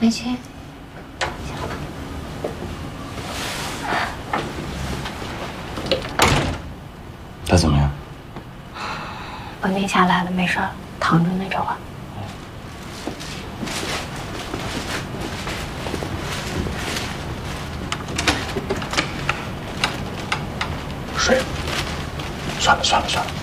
美琪， 他怎么样？ 稳定下来了，没事儿，躺着那种啊。 睡。算了算了算了。